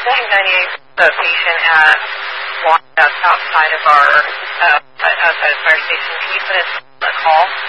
98 patient at outside of our fire station. Can you put us on the call?